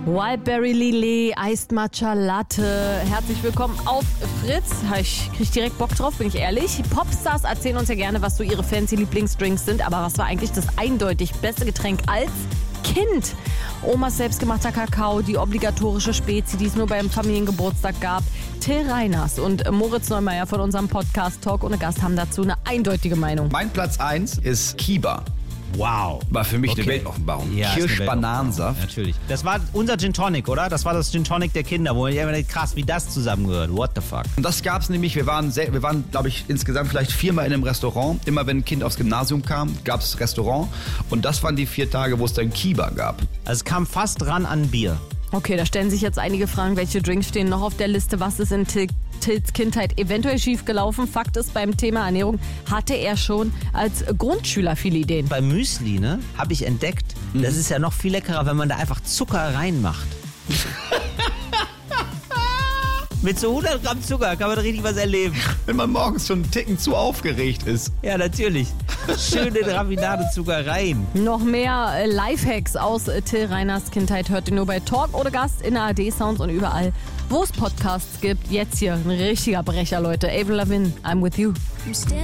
Wildberry Lillet, Iced Matcha Latte. Herzlich willkommen auf Fritz. Ich krieg direkt Bock drauf, bin ich ehrlich. Popstars erzählen uns ja gerne, was so ihre fancy Lieblingsdrinks sind. Aber was war eigentlich das eindeutig beste Getränk als Kind? Omas selbstgemachter Kakao, die obligatorische Spezi, die es nur beim Familiengeburtstag gab. Till Reiners und Moritz Neumeier von unserem Podcast Talk ohne Gast haben dazu eine eindeutige Meinung. Mein Platz 1 ist Kiba. Wow. War für mich eine Weltoffenbarung. Ja, Kirsch-Bananensaft. Natürlich. Das war unser Gin Tonic, oder? Das war das Gin Tonic der Kinder, wo ich immer dachte, krass, wie das zusammengehört. What the fuck? Und das gab's nämlich, wir waren glaube ich, insgesamt vielleicht 4-mal in einem Restaurant. Immer wenn ein Kind aufs Gymnasium kam, gab's Restaurant. Und das waren die 4 Tage, wo es dann Kiba gab. Also es kam fast ran an Bier. Okay, da stellen sich jetzt einige Fragen, welche Drinks stehen noch auf der Liste, was ist in Tills Kindheit eventuell schiefgelaufen. Fakt ist, beim Thema Ernährung hatte er schon als Grundschüler viele Ideen. Bei Müsli, ne, habe ich entdeckt, das ist ja noch viel leckerer, wenn man da einfach Zucker reinmacht. Mit so 100 Gramm Zucker kann man richtig was erleben. Wenn man morgens schon einen Ticken zu aufgeregt ist. Ja, natürlich. Schöne Raffinadezucker rein. Noch mehr Lifehacks aus Till Reiners Kindheit hört ihr nur bei Talk ohne Gast in ARD Sounds und überall, wo es Podcasts gibt. Jetzt hier ein richtiger Brecher, Leute. Avril Lavigne, I'm with you.